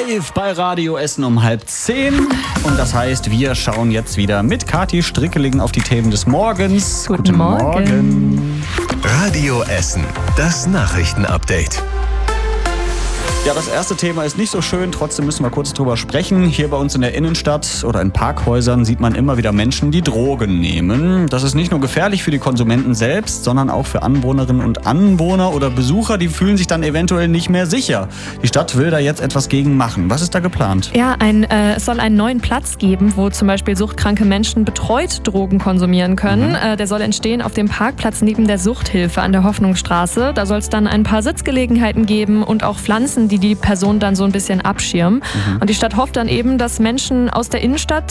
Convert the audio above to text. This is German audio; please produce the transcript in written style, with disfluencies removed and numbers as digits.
live bei Radio Essen um 9:30. Und das heißt, wir schauen jetzt wieder mit Kathi Strickeling auf die Themen des Morgens. Guten Morgen. Radio Essen, das Nachrichtenupdate. Ja, das erste Thema ist nicht so schön, trotzdem müssen wir kurz drüber sprechen. Hier bei uns in der Innenstadt oder in Parkhäusern sieht man immer wieder Menschen, die Drogen nehmen. Das ist nicht nur gefährlich für die Konsumenten selbst, sondern auch für Anwohnerinnen und Anwohner oder Besucher, die fühlen sich dann eventuell nicht mehr sicher. Die Stadt will da jetzt etwas gegen machen. Was ist da geplant? Ja, es soll einen neuen Platz geben, wo zum Beispiel suchtkranke Menschen betreut Drogen konsumieren können. Der soll entstehen auf dem Parkplatz neben der Suchthilfe an der Hoffnungsstraße. Da soll es dann ein paar Sitzgelegenheiten geben und auch Pflanzen, die Person dann so ein bisschen abschirmen. Und die Stadt hofft dann eben, dass Menschen aus der Innenstadt